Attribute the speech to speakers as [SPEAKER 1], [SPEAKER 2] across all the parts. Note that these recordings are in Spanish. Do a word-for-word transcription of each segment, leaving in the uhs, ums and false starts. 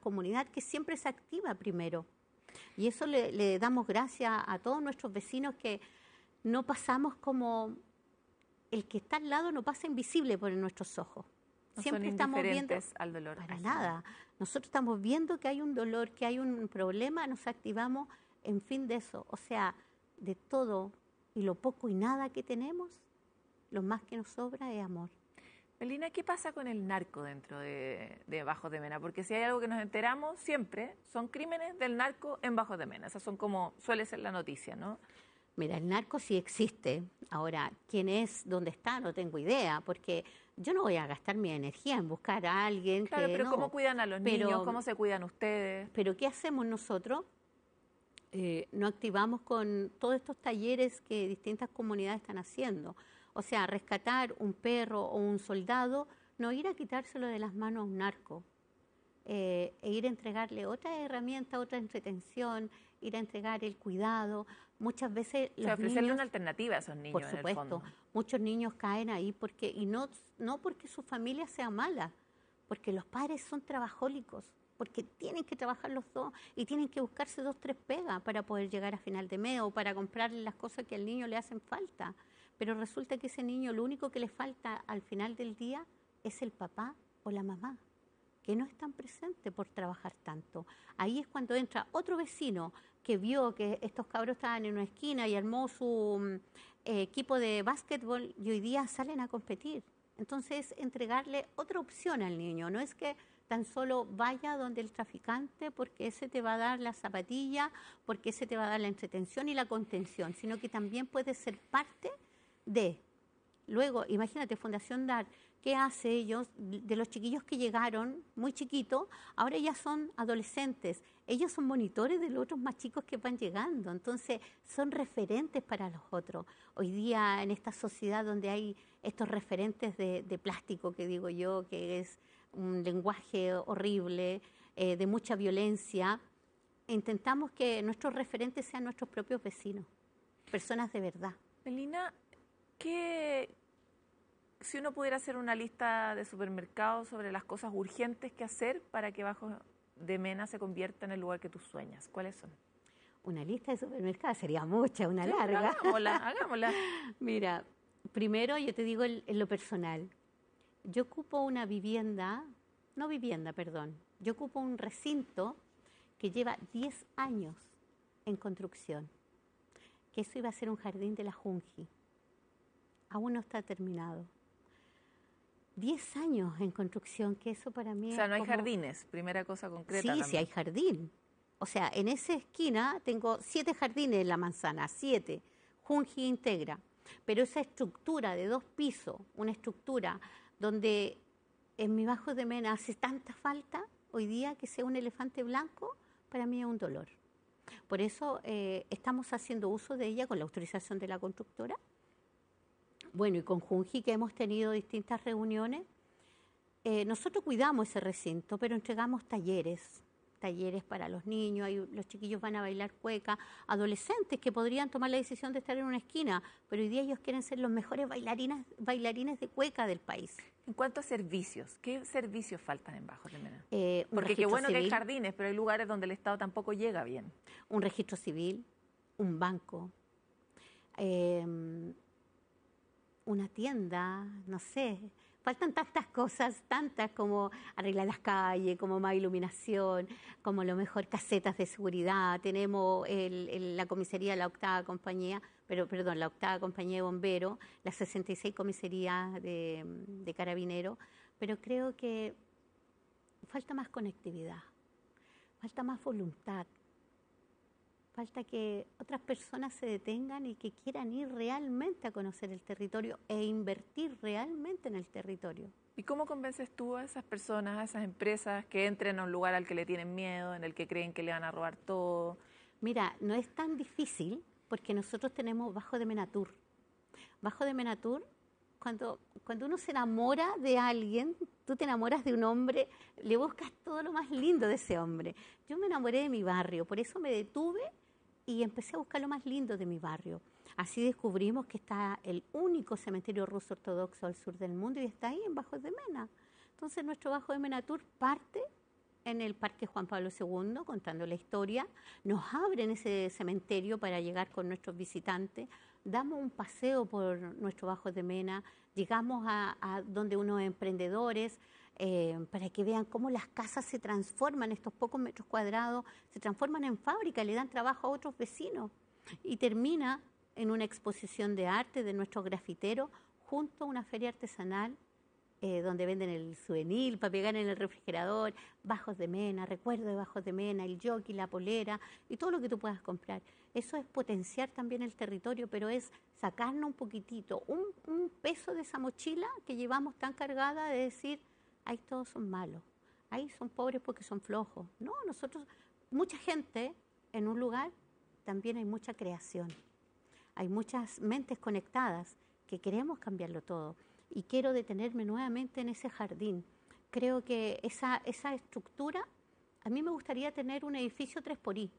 [SPEAKER 1] comunidad que siempre se activa primero. Y eso le, le damos gracias a todos nuestros vecinos que no pasamos como el que está al lado no pasa invisible por nuestros ojos.
[SPEAKER 2] No
[SPEAKER 1] Siempre
[SPEAKER 2] son
[SPEAKER 1] estamos viendo
[SPEAKER 2] indiferentes al dolor.
[SPEAKER 1] para
[SPEAKER 2] Así.
[SPEAKER 1] nada. Nosotros estamos viendo que hay un dolor, que hay un problema, nos activamos en fin de eso. O sea, de todo y lo poco y nada que tenemos, lo más que nos sobra es amor.
[SPEAKER 2] Melina, ¿qué pasa con el narco dentro de, de Bajos de Mena? Porque si hay algo que nos enteramos siempre, son crímenes del narco en Bajos de Mena. Esas son como, suele ser la noticia, ¿no?
[SPEAKER 1] Mira, el narco sí existe. Ahora, ¿quién es, dónde está? No tengo idea, porque yo no voy a gastar mi energía en buscar a alguien
[SPEAKER 2] Claro,
[SPEAKER 1] que
[SPEAKER 2] pero
[SPEAKER 1] no.
[SPEAKER 2] ¿cómo cuidan a los
[SPEAKER 1] Pero-
[SPEAKER 2] niños? ¿Cómo se cuidan ustedes?
[SPEAKER 1] Pero ¿qué hacemos nosotros? Eh, no activamos con todos estos talleres que distintas comunidades están haciendo. O sea, rescatar un perro o un soldado, no ir a quitárselo de las manos a un narco, eh, e ir a entregarle otra herramienta, otra entretención, ir a entregar el cuidado. Muchas veces
[SPEAKER 2] O sea,
[SPEAKER 1] los
[SPEAKER 2] ofrecerle
[SPEAKER 1] niños,
[SPEAKER 2] una alternativa a esos niños
[SPEAKER 1] por
[SPEAKER 2] en el
[SPEAKER 1] supuesto,
[SPEAKER 2] fondo.
[SPEAKER 1] muchos niños caen ahí porque, y no, no porque su familia sea mala, porque los padres son trabajólicos, porque tienen que trabajar los dos y tienen que buscarse dos, tres pegas para poder llegar a final de mes o para comprarle las cosas que al niño le hacen falta. Pero resulta que ese niño lo único que le falta al final del día es el papá o la mamá, que no están presentes por trabajar tanto. Ahí es cuando entra otro vecino que vio que estos cabros estaban en una esquina y armó su mm, eh, equipo de básquetbol y hoy día salen a competir. Entonces, entregarle otra opción al niño, no es que tan solo vaya donde el traficante porque ese te va a dar la zapatilla, porque ese te va a dar la entretención y la contención, sino que también puede ser parte de. Luego, imagínate, Fundación D A R, ¿qué hace ellos? De los chiquillos que llegaron muy chiquitos, ahora ya son adolescentes. Ellos son monitores de los otros más chicos que van llegando. Entonces, son referentes para los otros. Hoy día, en esta sociedad donde hay estos referentes de, de plástico, que digo yo, que es un lenguaje horrible, eh, de mucha violencia, intentamos que nuestros referentes sean nuestros propios vecinos, personas de verdad.
[SPEAKER 2] Melina, ¿qué, si uno pudiera hacer una lista de supermercados sobre las cosas urgentes que hacer para que Bajos de Mena se convierta en el lugar que tú sueñas? ¿Cuáles son?
[SPEAKER 1] Una lista de supermercados sería mucha, una
[SPEAKER 2] Sí,
[SPEAKER 1] larga.
[SPEAKER 2] Hagámosla, hagámosla.
[SPEAKER 1] Mira, primero yo te digo en, en lo personal. Yo ocupo una vivienda, no vivienda, perdón. Yo ocupo un recinto que lleva diez años en construcción. Que eso iba a ser un jardín de la Junji. Aún no está terminado. Diez años en construcción, que eso para mí
[SPEAKER 2] O sea,
[SPEAKER 1] es
[SPEAKER 2] no hay
[SPEAKER 1] como-
[SPEAKER 2] jardines, primera cosa concreta.
[SPEAKER 1] Sí,
[SPEAKER 2] también.
[SPEAKER 1] sí hay jardín. O sea, en esa esquina tengo siete jardines en la manzana, siete. Junji integra. Pero esa estructura de dos pisos, una estructura donde en mi Bajos de Mena hace tanta falta, hoy día que sea un elefante blanco, para mí es un dolor. Por eso eh, estamos haciendo uso de ella con la autorización de la constructora. Bueno, y con Junji, que hemos tenido distintas reuniones, eh, nosotros cuidamos ese recinto, pero entregamos talleres, talleres para los niños, hay, los chiquillos van a bailar cueca, adolescentes que podrían tomar la decisión de estar en una esquina, pero hoy día ellos quieren ser los mejores bailarinas, bailarines de cueca del país.
[SPEAKER 2] En cuanto a servicios, ¿qué servicios faltan en Bajos de Mena?
[SPEAKER 1] Eh, un
[SPEAKER 2] Porque qué
[SPEAKER 1] registro
[SPEAKER 2] bueno que hay
[SPEAKER 1] civil,
[SPEAKER 2] jardines, pero hay lugares donde el Estado tampoco llega bien.
[SPEAKER 1] un registro civil, un banco, eh, una tienda, no sé. Faltan tantas cosas, tantas como arreglar las calles, como más iluminación, como lo mejor casetas de seguridad. Tenemos el, el, la comisaría de la octava compañía, pero perdón, la octava compañía de bomberos, las sesenta y seis comisarías de, de carabineros, pero creo que falta más conectividad, falta más voluntad. Falta que otras personas se detengan y que quieran ir realmente a conocer el territorio e invertir realmente en el territorio.
[SPEAKER 2] ¿Y cómo convences tú a esas personas, a esas empresas que entren a un lugar al que le tienen miedo, en el que creen que le van a robar todo?
[SPEAKER 1] Mira, no es tan difícil porque nosotros tenemos Bajo de Menatur. Bajo de Menatur, cuando, cuando uno se enamora de alguien, tú te enamoras de un hombre, le buscas todo lo más lindo de ese hombre. Yo me enamoré de mi barrio, por eso me detuve y empecé a buscar lo más lindo de mi barrio. Así descubrimos que está el único cementerio ruso ortodoxo al sur del mundo y está ahí en Bajos de Mena. Entonces nuestro Bajo de Menatur parte en el Parque Juan Pablo segundo, contando la historia, nos abren ese cementerio para llegar con nuestros visitantes, damos un paseo por nuestro Bajos de Mena, llegamos a, a donde unos emprendedores, eh, para que vean cómo las casas se transforman, estos pocos metros cuadrados, se transforman en fábrica, le dan trabajo a otros vecinos, y termina en una exposición de arte de nuestros grafiteros, junto a una feria artesanal, Eh, donde venden el souvenir para pegar en el refrigerador, Bajos de Mena, recuerdo de Bajos de Mena, el jockey, la polera y todo lo que tú puedas comprar. Eso es potenciar también el territorio, pero es sacarnos un poquitito, un, un peso de esa mochila que llevamos tan cargada de decir, ahí todos son malos, ahí son pobres porque son flojos. No, nosotros, mucha gente en un lugar, también hay mucha creación, hay muchas mentes conectadas que queremos cambiarlo todo. Y quiero detenerme nuevamente en ese jardín. Creo que esa, esa estructura, a mí me gustaría tener un edificio tres por I,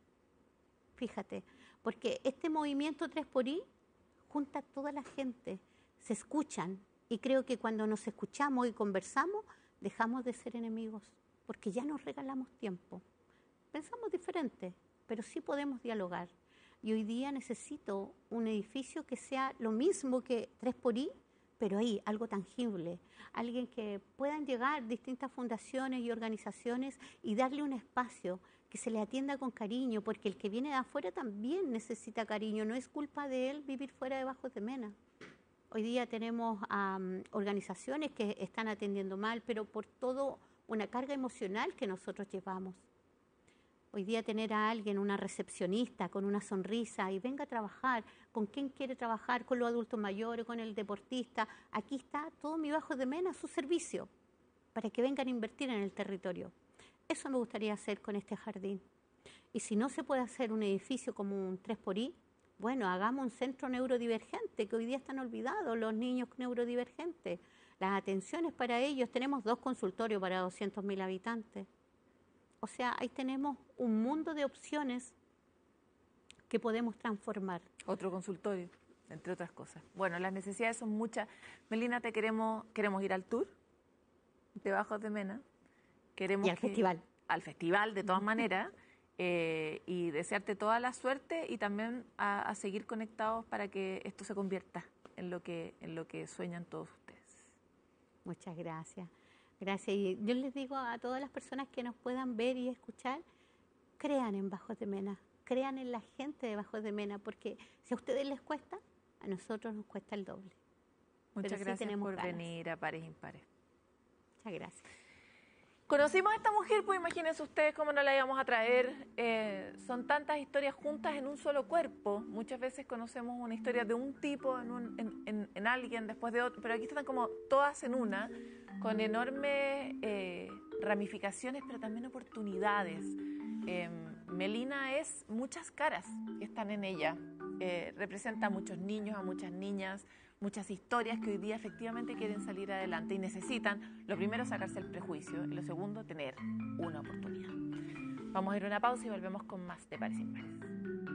[SPEAKER 1] fíjate, porque este movimiento tres por I junta a toda la gente, se escuchan, y creo que cuando nos escuchamos y conversamos, dejamos de ser enemigos, porque ya nos regalamos tiempo. Pensamos diferente, pero sí podemos dialogar. Y hoy día necesito un edificio que sea lo mismo que tres por I, pero ahí, algo tangible, alguien que puedan llegar distintas fundaciones y organizaciones y darle un espacio, que se le atienda con cariño, porque el que viene de afuera también necesita cariño, no es culpa de él vivir fuera de Bajos de Mena. Hoy día tenemos um, organizaciones que están atendiendo mal, pero por todo una carga emocional que nosotros llevamos. Hoy día tener a alguien, una recepcionista con una sonrisa y venga a trabajar, con quién quiere trabajar, con los adultos mayores, con el deportista. Aquí está todo mi Bajos de Mena a su servicio para que vengan a invertir en el territorio. Eso me gustaría hacer con este jardín. Y si no se puede hacer un edificio como un tres por I, bueno, hagamos un centro neurodivergente, que hoy día están olvidados los niños neurodivergentes. Las atenciones para ellos, tenemos dos consultorios para doscientos mil habitantes. O sea, ahí tenemos un mundo de opciones que podemos transformar.
[SPEAKER 2] Otro consultorio, entre otras cosas. Bueno, las necesidades son muchas. Melina, te queremos, queremos ir al tour de Bajos de Mena. Queremos
[SPEAKER 1] y al
[SPEAKER 2] que,
[SPEAKER 1] festival.
[SPEAKER 2] Al festival, de todas maneras. Eh, y desearte toda la suerte y también a, a seguir conectados para que esto se convierta en lo que, en lo que sueñan todos ustedes.
[SPEAKER 1] Muchas gracias. Gracias. Y yo les digo a todas las personas que nos puedan ver y escuchar, crean en Bajos de Mena, crean en la gente de Bajos de Mena, porque si a ustedes les cuesta, a nosotros nos cuesta el doble.
[SPEAKER 2] Muchas
[SPEAKER 1] Pero
[SPEAKER 2] gracias
[SPEAKER 1] sí
[SPEAKER 2] por
[SPEAKER 1] ganas.
[SPEAKER 2] venir a Pares Impares.
[SPEAKER 1] Muchas gracias.
[SPEAKER 2] Conocimos a esta mujer, pues imagínense ustedes cómo no la íbamos a traer. Eh, son tantas historias juntas en un solo cuerpo. Muchas veces conocemos una historia de un tipo en, un, en, en, en alguien, después de otro, pero aquí están como todas en una, con enormes eh, ramificaciones, pero también oportunidades. Eh, Melina es muchas caras que están en ella. Eh, representa a muchos niños, a muchas niñas, muchas historias que hoy día efectivamente quieren salir adelante y necesitan, lo primero, sacarse el prejuicio y lo segundo, tener una oportunidad. Vamos a ir a una pausa y volvemos con más de Pares Impares.